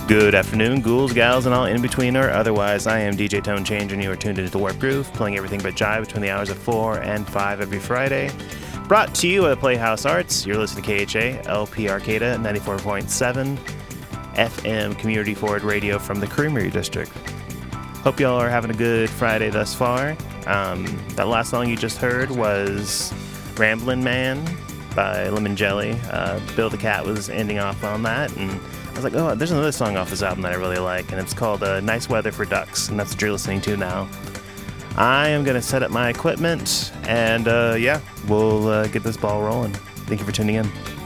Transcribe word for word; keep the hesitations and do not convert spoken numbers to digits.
Good afternoon, ghouls, gals, and all in-betweener. Otherwise, I am D J Tone Change, and you are tuned into the Warp Groove, playing everything but jive between the hours of four and five every Friday. Brought to you at Playhouse Arts. You're listening to K H A, L P Arcata, ninety-four point seven F M Community Forward Radio from the Creamery District. Hope y'all are having a good Friday thus far. Um, that last song you just heard was Ramblin' Man by Lemon Jelly. Uh, Bill the Cat was ending off on that, and I was like, oh, there's another song off this album that I really like, and it's called uh, Nice Weather for Ducks, and that's what you're listening to now. I am going to set up my equipment, and uh, yeah, we'll uh, get this ball rolling. Thank you for tuning in.